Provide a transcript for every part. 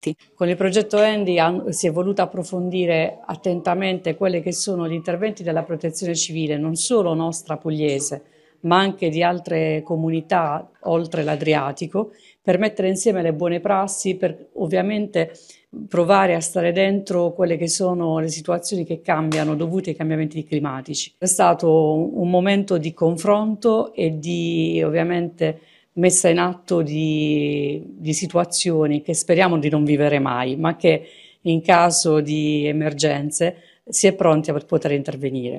Con il progetto Andy si è voluto approfondire attentamente quelli che sono gli interventi della protezione civile, non solo nostra pugliese, ma anche di altre comunità oltre l'Adriatico, per mettere insieme le buone prassi, per ovviamente provare a stare dentro quelle che sono le situazioni che cambiano dovute ai cambiamenti climatici. È stato un momento di confronto e di ovviamente messa in atto di situazioni che speriamo di non vivere mai, ma che in caso di emergenze si è pronti a poter intervenire.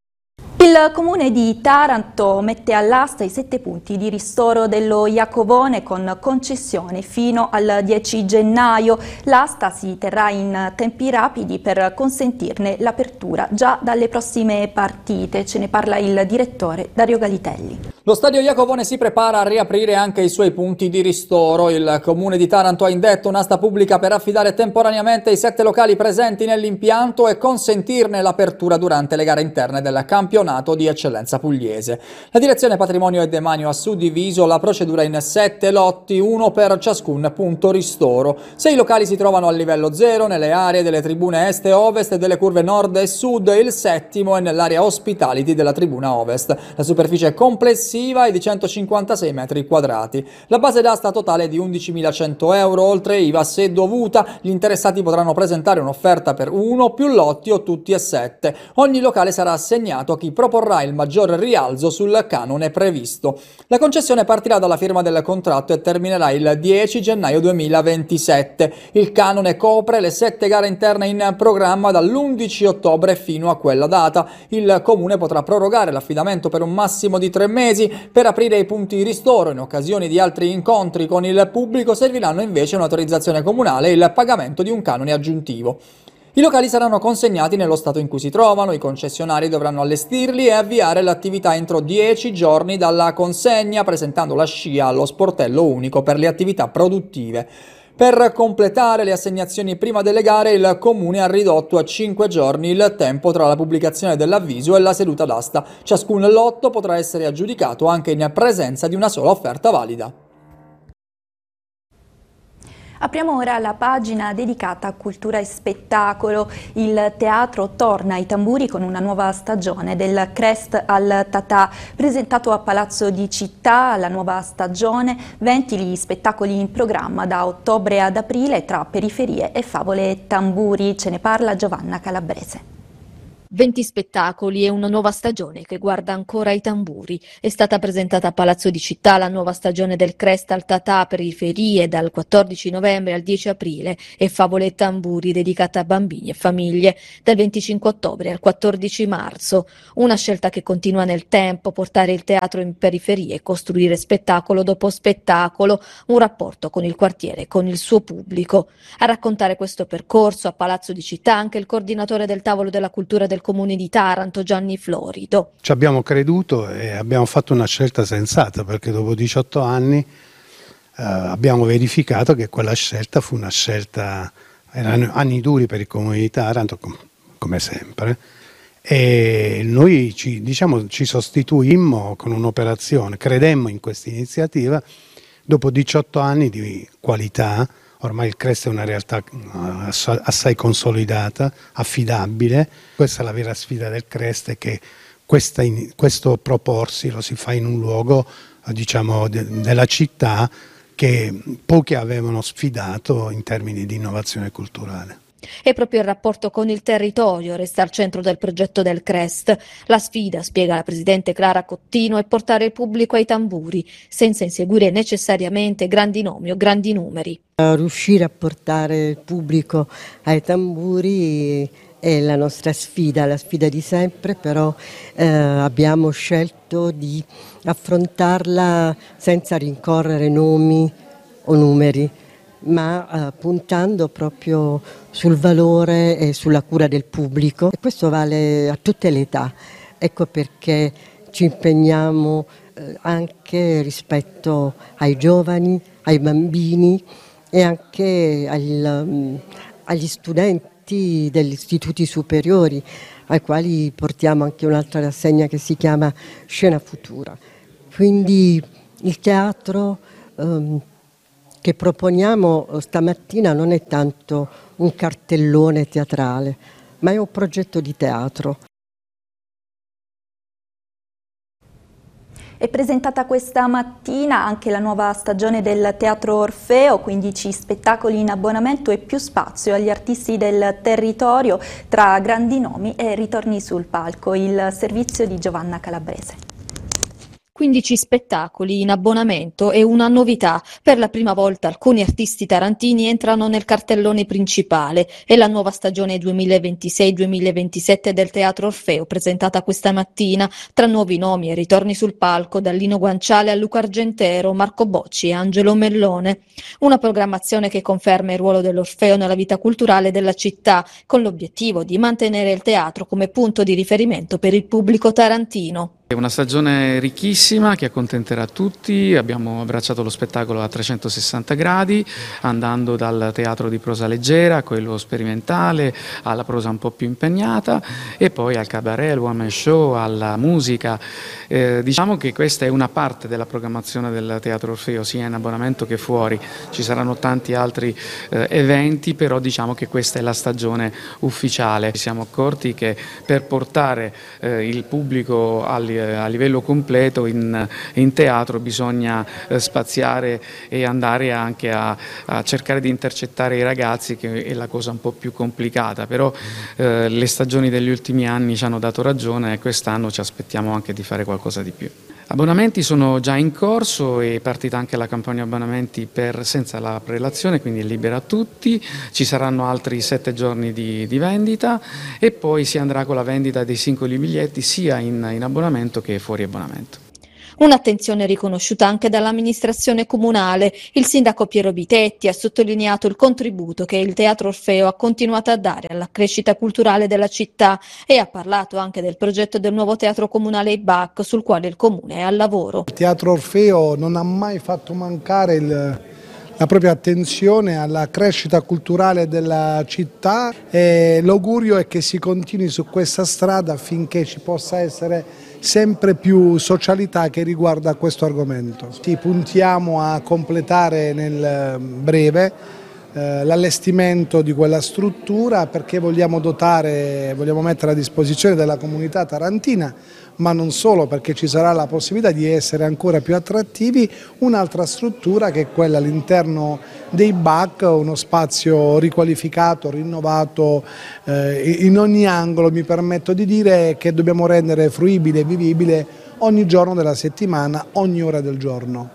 Il Comune di Taranto mette all'asta i 7 punti di ristoro dello Iacovone con concessione fino al 10 gennaio. L'asta si terrà in tempi rapidi per consentirne l'apertura già dalle prossime partite. Ce ne parla il direttore Dario Galitelli. Lo stadio Iacovone si prepara a riaprire anche i suoi punti di ristoro. Il Comune di Taranto ha indetto un'asta pubblica per affidare temporaneamente i 7 locali presenti nell'impianto e consentirne l'apertura durante le gare interne del campionato di eccellenza pugliese. La direzione patrimonio e demanio ha suddiviso la procedura in 7 lotti, uno per ciascun punto ristoro. 6 locali si trovano al livello 0 nelle aree delle tribune est e ovest e delle curve nord e sud, il 7° è nell'area hospitality della tribuna ovest. La superficie complessiva è di 156 metri quadrati. La base d'asta totale è di 11.100 euro, oltre IVA se dovuta. Gli interessati potranno presentare un'offerta per uno, più lotti o tutti e 7. Ogni locale sarà assegnato a chi proporrà il maggior rialzo sul canone previsto. La concessione partirà dalla firma del contratto e terminerà il 10 gennaio 2027. Il canone copre le 7 gare interne in programma dall'11 ottobre fino a quella data. Il Comune potrà prorogare l'affidamento per un massimo di 3 mesi. Per aprire i punti di ristoro in occasione di altri incontri con il pubblico serviranno invece un'autorizzazione comunale e il pagamento di un canone aggiuntivo. I locali saranno consegnati nello stato in cui si trovano, i concessionari dovranno allestirli e avviare l'attività entro 10 giorni dalla consegna, presentando la SCIA allo sportello unico per le attività produttive. Per completare le assegnazioni prima delle gare, il Comune ha ridotto a 5 giorni il tempo tra la pubblicazione dell'avviso e la seduta d'asta. Ciascun lotto potrà essere aggiudicato anche in presenza di una sola offerta valida. Apriamo ora la pagina dedicata a cultura e spettacolo. Il teatro torna ai tamburi con una nuova stagione del Crest al Tatà. Presentato a Palazzo di Città, la nuova stagione, 20 gli spettacoli in programma da ottobre ad aprile tra periferie e favole e tamburi. Ce ne parla Giovanna Calabrese. 20 spettacoli e una nuova stagione che guarda ancora i tamburi. È stata presentata a Palazzo di Città la nuova stagione del Crest al Tatà periferie dal 14 novembre al 10 aprile e Favole e tamburi dedicata a bambini e famiglie dal 25 ottobre al 14 marzo. Una scelta che continua nel tempo, portare il teatro in periferie, costruire spettacolo dopo spettacolo, un rapporto con il quartiere, con il suo pubblico. A raccontare questo percorso a Palazzo di Città anche il coordinatore del tavolo della cultura del Comune di Taranto, Gianni Florido. Ci abbiamo creduto e abbiamo fatto una scelta sensata, perché dopo 18 anni abbiamo verificato che quella scelta fu una scelta, erano anni duri per il Comune di Taranto, come sempre, e noi ci sostituimmo con un'operazione, credemmo in questa iniziativa, dopo 18 anni di qualità. Ormai il Crest è una realtà assai consolidata, affidabile. Questa è la vera sfida del Crest, è che questo proporsi lo si fa in un luogo della città che pochi avevano sfidato in termini di innovazione culturale. E proprio il rapporto con il territorio resta al centro del progetto del Crest. La sfida, spiega la presidente Clara Cottino, è portare il pubblico ai tamburi, senza inseguire necessariamente grandi nomi o grandi numeri. Riuscire a portare il pubblico ai tamburi è la nostra sfida, la sfida di sempre, però abbiamo scelto di affrontarla senza rincorrere nomi o numeri, ma puntando proprio sul valore e sulla cura del pubblico. E questo vale a tutte le età. Ecco perché ci impegniamo anche rispetto ai giovani, ai bambini e anche agli studenti degli istituti superiori, ai quali portiamo anche un'altra rassegna che si chiama Scena Futura. Quindi il teatro che proponiamo stamattina non è tanto un cartellone teatrale, ma è un progetto di teatro. È presentata questa mattina anche la nuova stagione del Teatro Orfeo, 15 spettacoli in abbonamento e più spazio agli artisti del territorio tra grandi nomi e ritorni sul palco. Il servizio di Giovanna Calabrese. 15 spettacoli in abbonamento è una novità. Per la prima volta alcuni artisti tarantini entrano nel cartellone principale. È la nuova stagione 2026-2027 del Teatro Orfeo, presentata questa mattina, tra nuovi nomi e ritorni sul palco, da Lino Guanciale a Luca Argentero, Marco Bocci e Angelo Mellone. Una programmazione che conferma il ruolo dell'Orfeo nella vita culturale della città, con l'obiettivo di mantenere il teatro come punto di riferimento per il pubblico tarantino. È una stagione ricchissima che accontenterà tutti. Abbiamo abbracciato lo spettacolo a 360 gradi, andando dal teatro di prosa leggera a quello sperimentale, alla prosa un po' più impegnata, e poi al cabaret, al one man show, alla musica. Diciamo che questa è una parte della programmazione del Teatro Orfeo, sia in abbonamento che fuori. Ci saranno tanti altri eventi, però diciamo che questa è la stagione ufficiale. Ci siamo accorti che per portare il pubblico a livello completo in teatro bisogna spaziare e andare anche a cercare di intercettare i ragazzi, che è la cosa un po' più complicata, però le stagioni degli ultimi anni ci hanno dato ragione e quest'anno ci aspettiamo anche di fare qualcosa di più. Abbonamenti sono già in corso, è partita anche la campagna abbonamenti senza la prelazione, quindi è libera a tutti. Ci saranno altri 7 giorni di vendita e poi si andrà con la vendita dei singoli biglietti sia in abbonamento che fuori abbonamento. Un'attenzione riconosciuta anche dall'amministrazione comunale. Il sindaco Piero Bitetti ha sottolineato il contributo che il Teatro Orfeo ha continuato a dare alla crescita culturale della città e ha parlato anche del progetto del nuovo teatro comunale IBAC, sul quale il comune è al lavoro. Il Teatro Orfeo non ha mai fatto mancare la propria attenzione alla crescita culturale della città, e l'augurio è che si continui su questa strada affinché ci possa essere sempre più socialità che riguarda questo argomento. Puntiamo a completare nel breve l'allestimento di quella struttura, perché vogliamo mettere a disposizione della comunità tarantina, ma non solo, perché ci sarà la possibilità di essere ancora più attrattivi, un'altra struttura che è quella all'interno dei BAC, uno spazio riqualificato, rinnovato in ogni angolo. Mi permetto di dire che dobbiamo rendere fruibile e vivibile ogni giorno della settimana, ogni ora del giorno.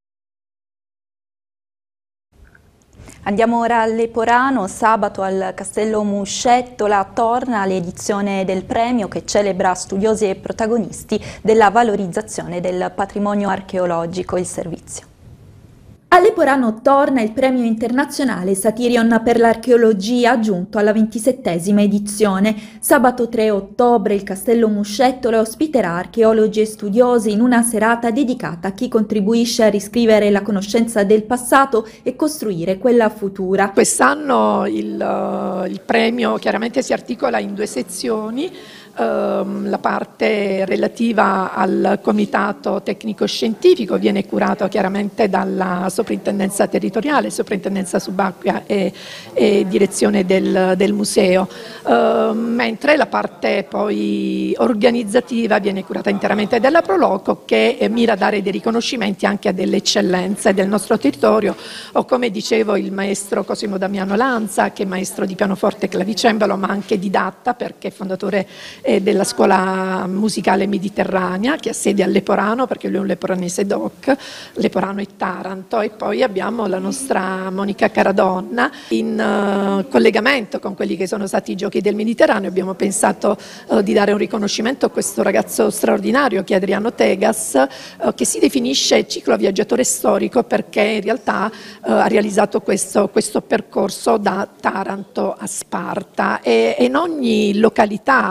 Andiamo ora a Leporano. Sabato al Castello Muscettola torna l'edizione del premio che celebra studiosi e protagonisti della valorizzazione del patrimonio archeologico. Il servizio. A Leporano torna il premio internazionale Satirion per l'archeologia, giunto alla 27esima edizione. Sabato 3 ottobre il Castello Muscettola ospiterà archeologi e studiosi in una serata dedicata a chi contribuisce a riscrivere la conoscenza del passato e costruire quella futura. Quest'anno il premio chiaramente si articola in 2 sezioni. La parte relativa al comitato tecnico-scientifico viene curato chiaramente dalla soprintendenza territoriale, soprintendenza subacquea e direzione del museo, mentre la parte poi organizzativa viene curata interamente dalla Proloco, che mira a dare dei riconoscimenti anche a delle eccellenze del nostro territorio, o come dicevo il maestro Cosimo Damiano Lanza, che è maestro di pianoforte e clavicembalo ma anche didatta, perché è fondatore della scuola musicale mediterranea, che ha sede a Leporano, perché lui è un leporanese doc, Leporano e Taranto. E poi abbiamo la nostra Monica Caradonna. In collegamento con quelli che sono stati i Giochi del Mediterraneo abbiamo pensato di dare un riconoscimento a questo ragazzo straordinario che è Adriano Tegas, che si definisce cicloviaggiatore storico, perché in realtà ha realizzato questo percorso da Taranto a Sparta, e in ogni località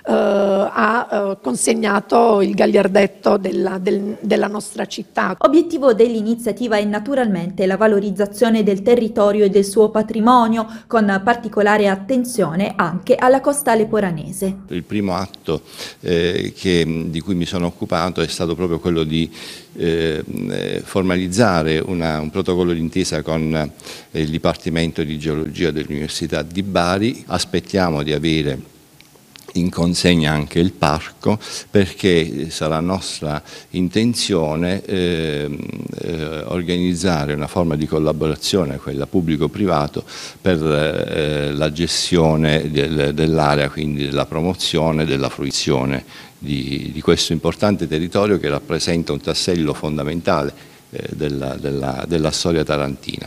ha consegnato il gagliardetto della nostra città. Obiettivo dell'iniziativa è naturalmente la valorizzazione del territorio e del suo patrimonio, con particolare attenzione anche alla costa leporanese. Il primo atto di cui mi sono occupato è stato proprio quello di formalizzare un protocollo d'intesa con il Dipartimento di Geologia dell'Università di Bari. Aspettiamo di avere in consegna anche il parco, perché sarà nostra intenzione organizzare una forma di collaborazione, quella pubblico-privato, per la gestione dell'area, quindi della promozione, della fruizione di questo importante territorio che rappresenta un tassello fondamentale della storia tarantina.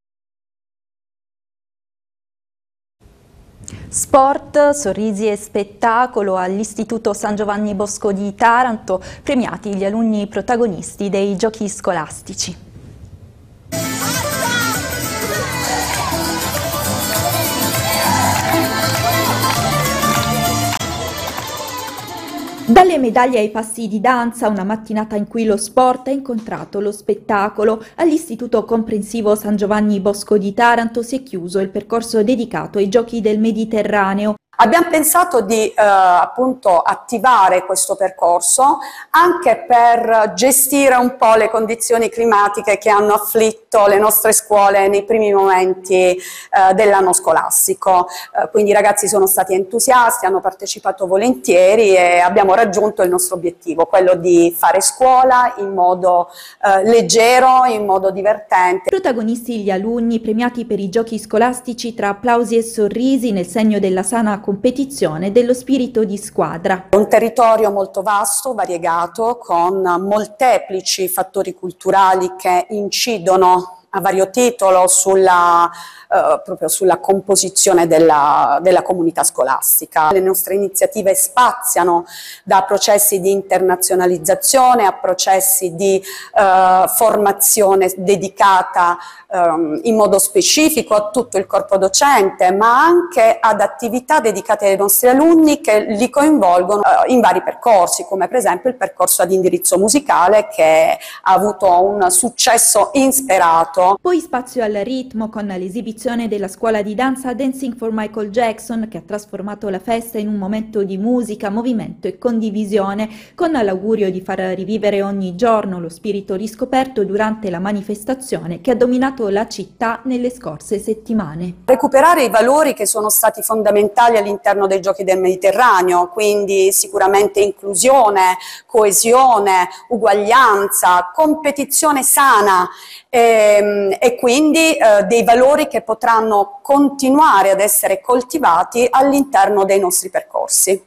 Sport, sorrisi e spettacolo all'Istituto San Giovanni Bosco di Taranto, premiati gli alunni protagonisti dei giochi scolastici. Dalle medaglie ai passi di danza, una mattinata in cui lo sport ha incontrato lo spettacolo. All'Istituto Comprensivo San Giovanni Bosco di Taranto si è chiuso il percorso dedicato ai Giochi del Mediterraneo. Abbiamo pensato di appunto attivare questo percorso anche per gestire un po' le condizioni climatiche che hanno afflitto le nostre scuole nei primi momenti dell'anno scolastico. Quindi i ragazzi sono stati entusiasti, hanno partecipato volentieri e abbiamo raggiunto il nostro obiettivo, quello di fare scuola in modo leggero, in modo divertente. Protagonisti gli alunni premiati per i giochi scolastici tra applausi e sorrisi nel segno della sana competizione e dello spirito di squadra. Un territorio molto vasto, variegato, con molteplici fattori culturali che incidono a vario titolo proprio sulla composizione della comunità scolastica. Le nostre iniziative spaziano da processi di internazionalizzazione a processi di formazione dedicata in modo specifico a tutto il corpo docente, ma anche ad attività dedicate ai nostri alunni che li coinvolgono in vari percorsi, come per esempio il percorso ad indirizzo musicale, che ha avuto un successo insperato. Poi spazio al ritmo con l'esibizione della scuola di danza Dancing for Michael Jackson, che ha trasformato la festa in un momento di musica, movimento e condivisione, con l'augurio di far rivivere ogni giorno lo spirito riscoperto durante la manifestazione che ha dominato la città nelle scorse settimane. Recuperare i valori che sono stati fondamentali all'interno dei Giochi del Mediterraneo, quindi sicuramente inclusione, coesione, uguaglianza, competizione sana e quindi dei valori che potranno continuare ad essere coltivati all'interno dei nostri percorsi.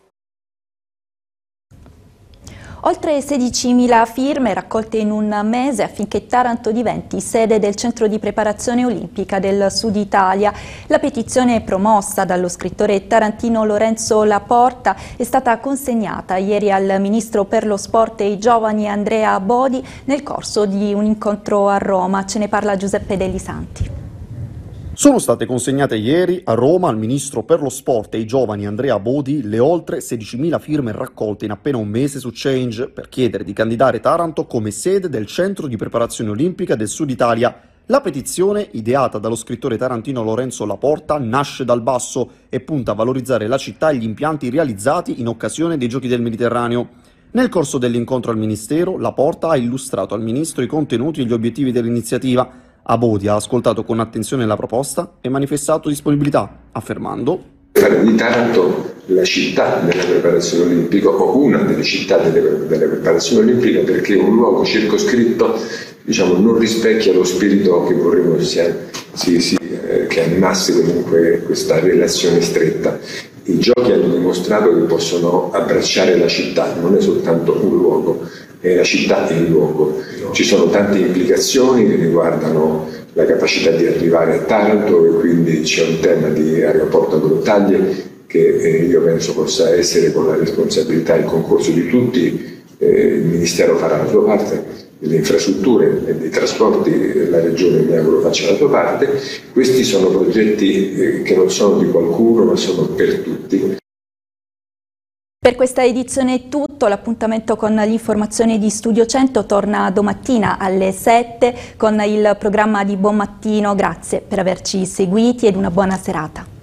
Oltre 16.000 firme raccolte in un mese affinché Taranto diventi sede del centro di preparazione olimpica del Sud Italia. La petizione promossa dallo scrittore tarantino Lorenzo Laporta è stata consegnata ieri al Ministro per lo Sport e i Giovani Andrea Bodi nel corso di un incontro a Roma. Ce ne parla Giuseppe Deli Santi. Sono state consegnate ieri a Roma al Ministro per lo Sport e i Giovani Andrea Bodi le oltre 16.000 firme raccolte in appena un mese su Change per chiedere di candidare Taranto come sede del Centro di Preparazione Olimpica del Sud Italia. La petizione, ideata dallo scrittore tarantino Lorenzo Laporta, nasce dal basso e punta a valorizzare la città e gli impianti realizzati in occasione dei Giochi del Mediterraneo. Nel corso dell'incontro al Ministero, Laporta ha illustrato al Ministro i contenuti e gli obiettivi dell'iniziativa. Bodi ha ascoltato con attenzione la proposta e manifestato disponibilità, affermando: fare di Taranto la città della preparazione olimpica o una delle città della preparazione olimpica, perché un luogo circoscritto non rispecchia lo spirito che vorremmo che animasse comunque questa relazione stretta. I giochi hanno dimostrato che possono abbracciare la città, non è soltanto un luogo, è la città e il luogo. Ci sono tante implicazioni che riguardano la capacità di arrivare a Taranto e quindi c'è un tema di aeroporto a Grottaglie che io penso possa essere, con la responsabilità e il concorso di tutti, il Ministero farà la sua parte, le infrastrutture e dei trasporti la Regione mi auguro faccia la sua parte. Questi sono progetti che non sono di qualcuno ma sono per tutti. Per questa edizione è tutto, l'appuntamento con l'informazione di Studio 100 torna domattina alle 7 con il programma di Buon Mattino. Grazie per averci seguiti ed una buona serata.